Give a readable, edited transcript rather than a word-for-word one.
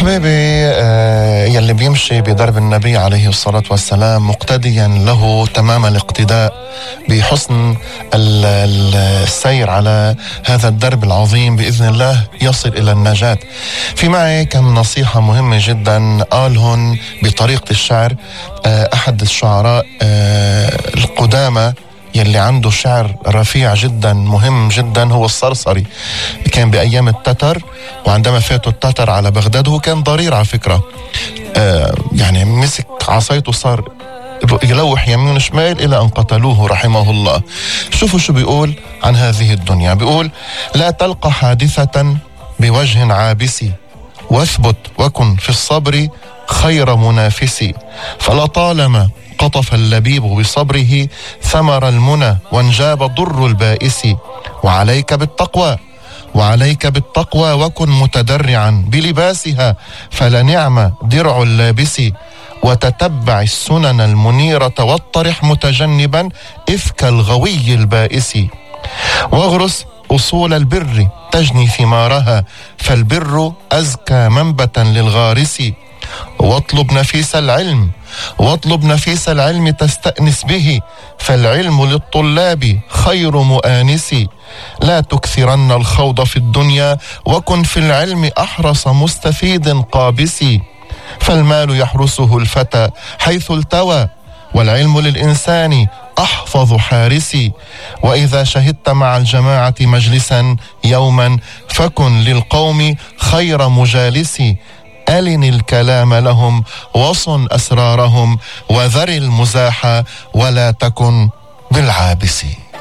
أحبابي، يلي بيمشي بدرب النبي عليه الصلاة والسلام مقتديا له تمام الاقتداء بحسن السير على هذا الدرب العظيم بإذن الله يصل إلى النجاة. في معي كم نصيحة مهمة جدا قالهن بطريقة الشعر أحد الشعراء القدامى يلي عنده شعر رفيع جدا مهم جدا، هو الصرصري. كان بأيام التتر، وعندما فاتوا التتر على بغداد، هو كان ضرير على فكرة، يعني مسك عصايته صار يلوح يمين وشمال إلى أن قتلوه رحمه الله. شوفوا شو بيقول عن هذه الدنيا. بيقول: لا تلقى حادثة بوجه عابس، واثبت وكن في الصبر خير منافسي، فلطالما قطف اللبيب بصبره ثمر المنى وانجاب ضر البائس. وعليك بالتقوى وكن متدرعا بلباسها، فلنعم درع اللابس. وتتبع السنن المنيرة واطرح متجنبا إفك الغوي البائس. واغرس أصول البر تجني ثمارها، فالبر أزكى منبتا للغارس. واطلب نفيس العلم تستأنس به، فالعلم للطلاب خير مؤانس. لا تكثرن الخوض في الدنيا، وكن في العلم أحرص مستفيد قابس. فالمال يحرسه الفتى حيث التوى، والعلم للإنسان أحفظ حارسي. وإذا شهدت مع الجماعة مجلسا يوما، فكن للقوم خير مجالسي. ألن الكلام لهم وصن أسرارهم، وذر المزاح ولا تكن بالعابس.